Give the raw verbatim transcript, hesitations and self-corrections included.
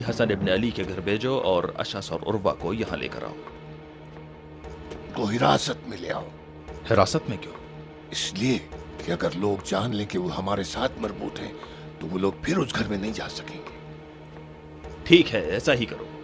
हसन इब्न अली के घर भेजो और अशस और उर्वा को यहाँ लेकर आओ। को हिरासत में ले आओ। हिरासत में क्यों? इसलिए कि अगर लोग जान लें कि वो हमारे साथ मरबूत हैं तो वो लोग फिर उस घर में नहीं जा सकेंगे। ठीक है, ऐसा ही करो।